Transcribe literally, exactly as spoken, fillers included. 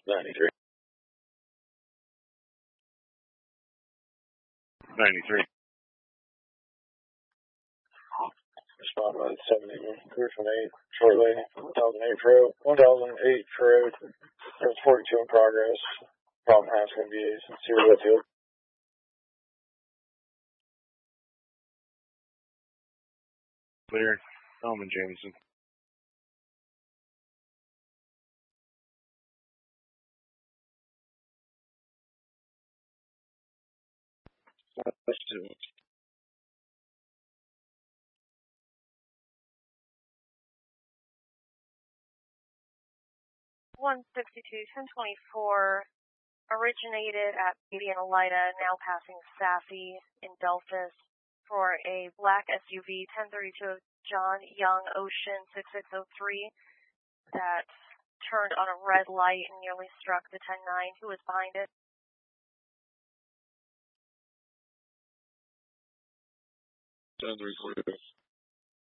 ninety-three. ninety-three. Respond by seventy, clear from eight, short lane, one thousand eight for road, one thousand eight for road, there's forty-two in progress, problem has going to be a sincere Whitfield. Clear, Norman Jameson. Let's do it. one sixty-two, ten twenty-four, originated at Median Elida, now passing Sassy in Delphus for a black S U V, ten thirty-two John Young Ocean six six zero three that turned on a red light and nearly struck the ten nine. Who was behind it? ten three forty.